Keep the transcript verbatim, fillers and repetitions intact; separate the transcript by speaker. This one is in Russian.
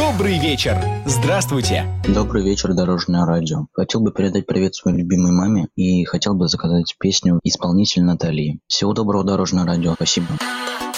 Speaker 1: Добрый вечер! Здравствуйте!
Speaker 2: Добрый вечер, Дорожное радио. Хотел бы передать привет своей любимой маме и хотел бы заказать песню исполнителя Натальи. Всего доброго, Дорожное радио. Спасибо.